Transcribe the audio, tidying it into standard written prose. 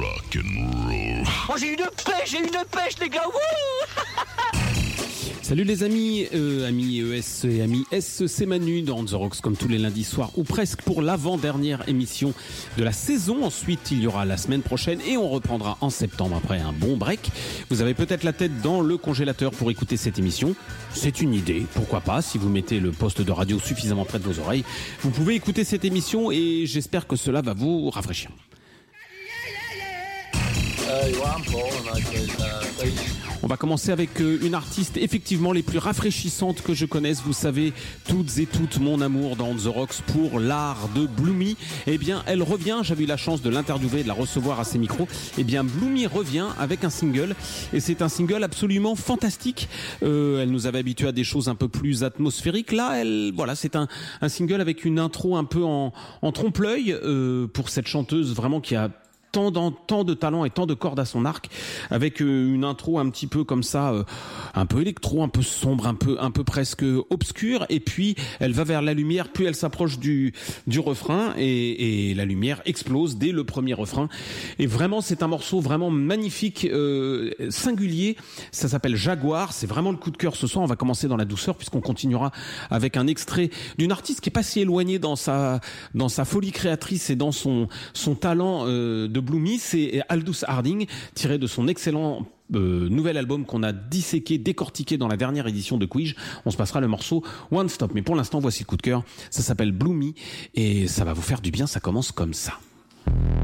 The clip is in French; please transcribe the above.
Rock and roll. Oh, j'ai une pêche, les gars. Wouh. Salut les amis, amis ES et amis S, c'est Manu dans The Rocks comme tous les lundis soirs ou presque pour l'avant-dernière émission de la saison. Ensuite, il y aura la semaine prochaine et on reprendra en septembre après un bon break. Vous avez peut-être la tête dans le congélateur pour écouter cette émission. C'est une idée, pourquoi pas, si vous mettez le poste de radio suffisamment près de vos oreilles. Vous pouvez écouter cette émission et j'espère que cela va vous rafraîchir. On va commencer avec une artiste effectivement les plus rafraîchissantes que je connaisse. Vous savez toutes et toutes mon amour dans The Rocks pour l'art de Bloomy. Eh bien elle revient, j'avais eu la chance de l'interviewer et de la recevoir à ses micros. Eh bien Bloomy revient avec un single et c'est un single absolument fantastique. Elle nous avait habitués à des choses un peu plus atmosphériques. Là, c'est un single avec une intro un peu en trompe-l'œil pour cette chanteuse vraiment qui a tant de talent et tant de cordes à son arc, avec une intro un petit peu comme ça, un peu électro, un peu sombre, un peu presque obscur, et puis elle va vers la lumière, plus elle s'approche du refrain, et la lumière explose dès le premier refrain. Et vraiment, c'est un morceau vraiment magnifique, singulier. Ça s'appelle Jaguar. C'est vraiment le coup de cœur ce soir. On va commencer dans la douceur puisqu'on continuera avec un extrait d'une artiste qui est pas si éloignée dans sa folie créatrice et dans son talent de Bloomy. C'est Aldous Harding, tiré de son excellent nouvel album qu'on a disséqué, décortiqué dans la dernière édition de Quij. On se passera le morceau One Stop. Mais pour l'instant, voici le coup de cœur. Ça s'appelle Bloomy et ça va vous faire du bien. Ça commence comme ça.